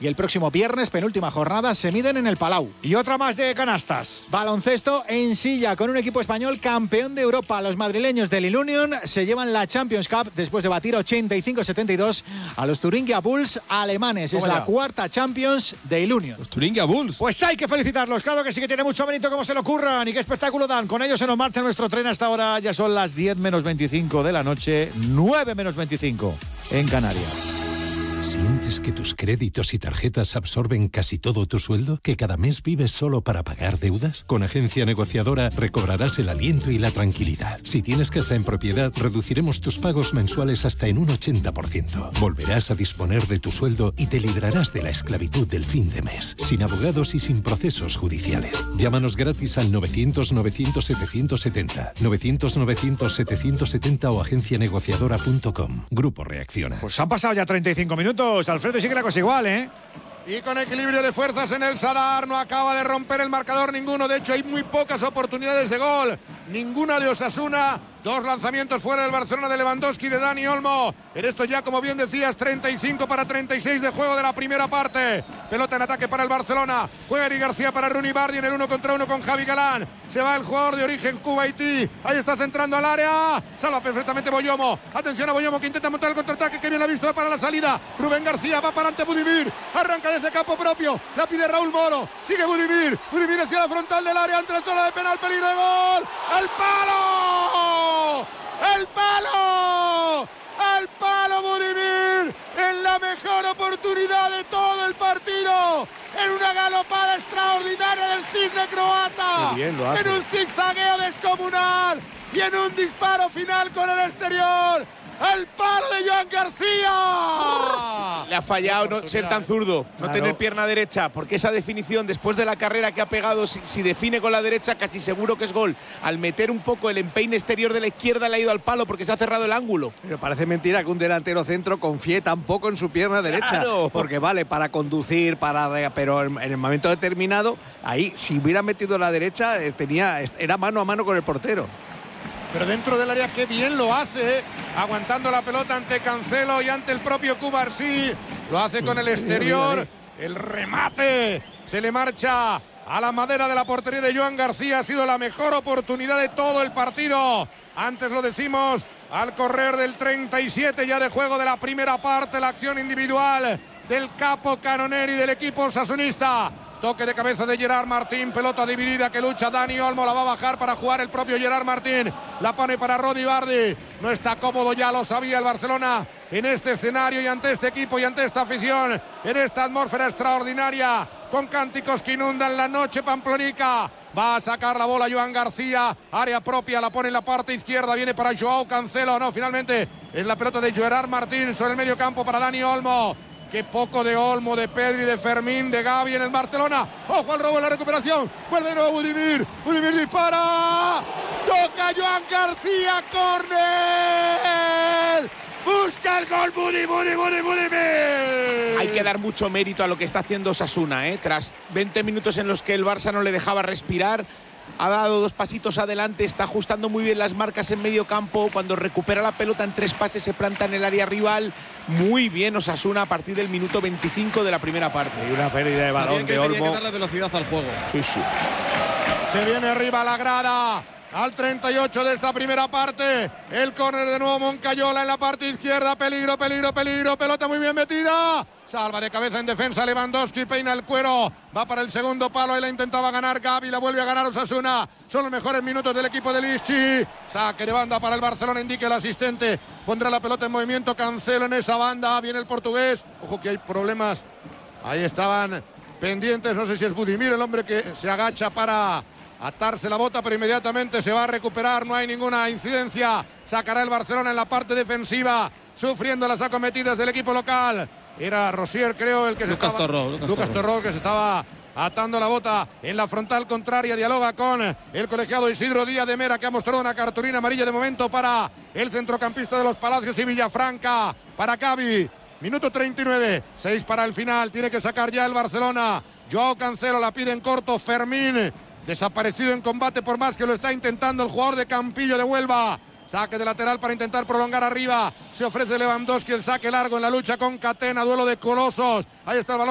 y el próximo viernes, penúltima jornada, se miden en el Palau. Y otra más de canastas. Baloncesto en silla con un equipo español campeón de Europa. Los madrileños del Ilunion se llevan la Champions Cup después de batir 85-72 a los Thuringia Bulls alemanes. Es la cuarta Champions de Ilunion. Los Thuringia Bulls. Pues hay que felicitarlos. Claro que sí, que tiene mucho mérito como se lo ocurran y qué espectáculo dan. Con ellos se nos marcha nuestro tren hasta ahora. Ya son las 10 menos 25 de la noche, 9 menos 25 en Canarias. ¿Sientes que tus créditos y tarjetas absorben casi todo tu sueldo? ¿Que cada mes vives solo para pagar deudas? Con Agencia Negociadora recobrarás el aliento y la tranquilidad. Si tienes casa en propiedad, reduciremos tus pagos mensuales hasta en un 80%. Volverás a disponer de tu sueldo y te librarás de la esclavitud del fin de mes, sin abogados y sin procesos judiciales. Llámanos gratis al 900-900-770, 900-900-770 o agencianegociadora.com. Grupo Reacciona. Pues han pasado ya 35 minutos. Alfredo, sigue la cosa igual, ¿eh? Y con equilibrio de fuerzas en el Sadar, no acaba de romper el marcador ninguno. De hecho, hay muy pocas oportunidades de gol. Ninguna de Osasuna. 2 lanzamientos fuera del Barcelona de Lewandowski y de Dani Olmo. En esto ya, como bien decías, 35-36 de juego de la primera parte. Pelota en ataque para el Barcelona. Juega Eric García para Rooney Bardi en el 1 contra 1 con Javi Galán. Se va el jugador de origen Kuwaití. Ahí está centrando al área. Salva perfectamente Boyomo. Atención a Boyomo que intenta montar el contraataque. Que bien ha visto para la salida. Rubén García va para ante Budimir. Arranca desde campo propio. La pide Raúl Moro. Sigue Budimir. Budimir hacia la frontal del área. Entra en zona de penal. Peligro de gol. ¡El palo! ¡El palo! ¡Al palo Budimir! En la mejor oportunidad de todo el partido. En una galopada extraordinaria del cisne croata. En un zigzagueo descomunal. Y en un disparo final con el exterior. ¡El palo de Joan García! Le ha fallado no ser tan zurdo, no tener pierna derecha, porque esa definición después de la carrera que ha pegado, si define con la derecha, casi seguro que es gol. Al meter un poco el empeine exterior de la izquierda le ha ido al palo porque se ha cerrado el ángulo. Pero parece mentira que un delantero centro confíe tan poco en su pierna derecha. Claro. Porque vale para conducir, pero en el momento determinado, ahí, si hubiera metido la derecha, era mano a mano con el portero. Pero dentro del área qué bien lo hace, aguantando la pelota ante Cancelo y ante el propio Cubarsí. Lo hace con el exterior, el remate se le marcha a la madera de la portería de Joan García. Ha sido la mejor oportunidad de todo el partido. Antes lo decimos, al correr del 37 ya de juego de la primera parte, la acción individual del capo Canoneri del equipo osasunista. Toque de cabeza de Gerard Martín, pelota dividida que lucha Dani Olmo, la va a bajar para jugar el propio Gerard Martín, la pone para Rooney Bardi, no está cómodo, ya lo sabía el Barcelona en este escenario y ante este equipo y ante esta afición, en esta atmósfera extraordinaria, con cánticos que inundan la noche pamplonica. Va a sacar la bola Joan García, área propia, la pone en la parte izquierda, viene para Joao Cancelo, no, finalmente es la pelota de Gerard Martín sobre el medio campo para Dani Olmo. Qué poco de Olmo, de Pedri, de Fermín, de Gavi en el Barcelona. Ojo al robo en la recuperación. Vuelve de nuevo Budimir. Budimir dispara. Toca Joan García. Córner. Busca el gol Budimir. Hay que dar mucho mérito a lo que está haciendo Osasuna, ¿eh? Tras 20 minutos en los que el Barça no le dejaba respirar, ha dado 2 pasitos adelante, está ajustando muy bien las marcas en medio campo. Cuando recupera la pelota en 3 pases se planta en el área rival. Muy bien Osasuna a partir del minuto 25 de la primera parte. Y una pérdida de balón de Olmo. Tenía que darle velocidad al juego. Sí. Se viene arriba la grada. Al 38 de esta primera parte. El córner de nuevo Moncayola en la parte izquierda. Peligro. Pelota muy bien metida. Salva de cabeza en defensa Lewandowski, peina el cuero, va para el segundo palo, ahí la intentaba ganar Gavi, la vuelve a ganar Osasuna. Son los mejores minutos del equipo de Lichi. Saque de banda para el Barcelona, indica el asistente. Pondrá la pelota en movimiento, Cancelo en esa banda, viene el portugués. Ojo que hay problemas, ahí estaban pendientes, no sé si es Budimir el hombre que se agacha para atarse la bota, pero inmediatamente se va a recuperar, no hay ninguna incidencia. Sacará el Barcelona en la parte defensiva, sufriendo las acometidas del equipo local. Era Rosier, creo, el que Lucas Torró, que se estaba atando la bota en la frontal contraria. Dialoga con el colegiado Isidro Díaz de Mera, que ha mostrado una cartulina amarilla de momento para el centrocampista de los Palacios y Villafranca, para Gavi. Minuto 39, 6 para el final, tiene que sacar ya el Barcelona. Joao Cancelo la pide en corto, Fermín, desaparecido en combate por más que lo está intentando el jugador de Campillo de Huelva. Saque de lateral para intentar prolongar arriba. Se ofrece Lewandowski, el saque largo en la lucha con Catena. Duelo de colosos. Ahí está el balón.